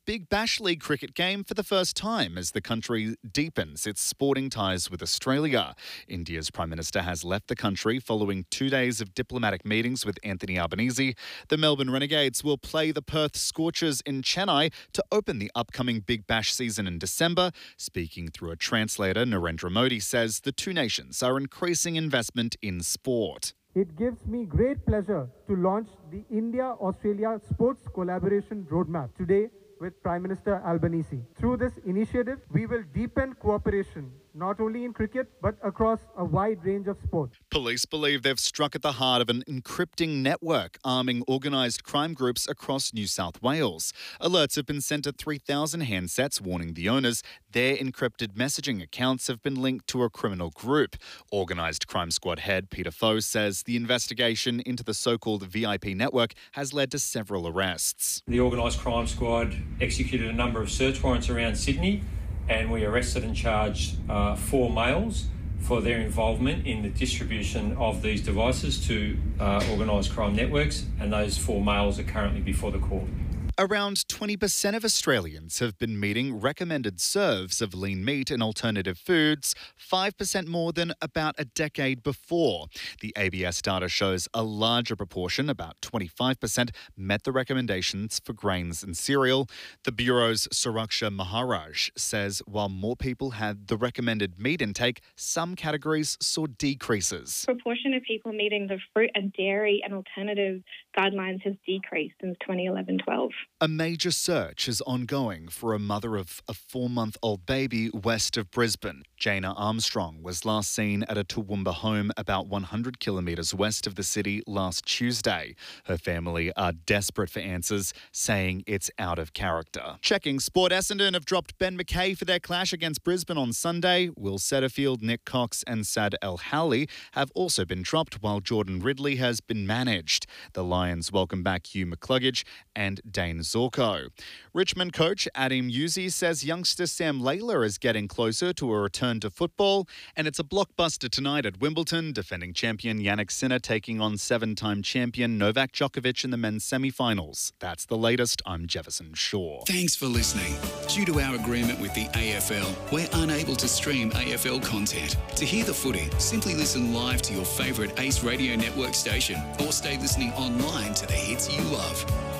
Big Bash League cricket game for the first time as the country deepens its sporting ties with Australia. India's Prime Minister has left the country following 2 days of diplomatic meetings with Anthony Albanese. The Melbourne Renegades will play the Perth Scorchers in Chennai to open the upcoming Big Bash season in December. Speaking through a translator, Narendra Modi says the two nations are increasing investment in sport. It gives me great pleasure to launch the India-Australia Sports Collaboration Roadmap today with Prime Minister Albanese. Through this initiative, we will deepen cooperation not only in cricket but across a wide range of sports. Police believe they've struck at the heart of an encrypting network arming organised crime groups across New South Wales. Alerts have been sent to 3,000 handsets warning the owners their encrypted messaging accounts have been linked to a criminal group. Organised Crime Squad head Peter Foe says the investigation into the so-called VIP network has led to several arrests. The Organised Crime Squad executed a number of search warrants around Sydney, and we arrested and charged 4 males for their involvement in the distribution of these devices to organised crime networks, and those 4 males are currently before the court. Around 20% of Australians have been meeting recommended serves of lean meat and alternative foods, 5% more than about a decade before. The ABS data shows a larger proportion, about 25%, met the recommendations for grains and cereal. The Bureau's Suraksha Maharaj says while more people had the recommended meat intake, some categories saw decreases. The proportion of people meeting the fruit and dairy and alternative guidelines has decreased since 2011-12. A major search is ongoing for a mother of a 4-month-old baby west of Brisbane. Jaina Armstrong was last seen at a Toowoomba home about 100 kilometres west of the city last Tuesday. Her family are desperate for answers, saying it's out of character. Checking sport, Essendon have dropped Ben McKay for their clash against Brisbane on Sunday. Will Setterfield, Nick Cox and Sad El Hali have also been dropped while Jordan Ridley has been managed. The Lions welcome back Hugh McCluggage and Dane Zorko. Richmond coach Adim Yuzi says youngster Sam Layla is getting closer to a return to football, and it's a blockbuster tonight at Wimbledon. Defending champion Jannik Sinner taking on 7-time champion Novak Djokovic in the men's semi-finals. That's the latest. I'm Jefferson Shaw. Thanks for listening. Due to our agreement with the AFL, we're unable to stream AFL content. To hear the footy, simply listen live to your favourite Ace Radio Network station or stay listening online to the hits you love.